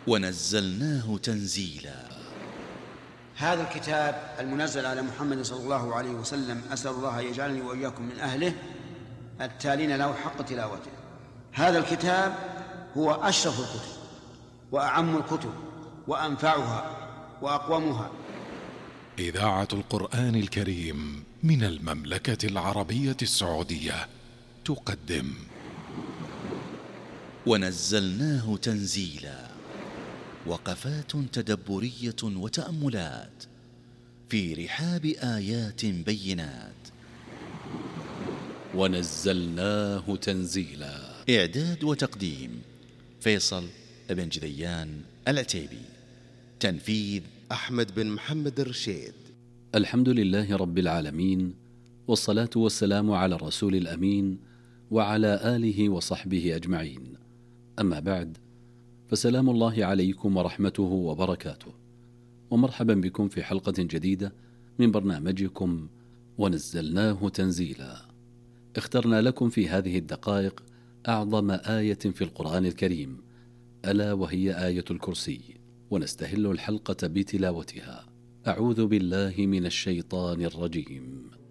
ونزلناه تنزيلا. هذا الكتاب المنزل على محمد صلى الله عليه وسلم أسأل الله أن يجعلني وإياكم من أهله التالين له حق تلاوته. هذا الكتاب هو أشرف الكتب وأعم الكتب وأنفعها وأقومها. إذاعة القرآن الكريم من المملكة العربية السعودية تقدم ونزلناه تنزيلا، وقفات تدبرية وتأملات في رحاب آيات بينات. ونزلناه تنزيلا. إعداد وتقديم فيصل بن جذيان العتيبي. تنفيذ أحمد بن محمد الرشيد. الحمد لله رب العالمين، والصلاة والسلام على الرسول الأمين وعلى آله وصحبه أجمعين. أما بعد، فسلام الله عليكم ورحمته وبركاته، ومرحبا بكم في حلقة جديدة من برنامجكم ونزلناه تنزيلا. اخترنا لكم في هذه الدقائق أعظم آية في القرآن الكريم، ألا وهي آية الكرسي، ونستهل الحلقة بتلاوتها. أعوذ بالله من الشيطان الرجيم.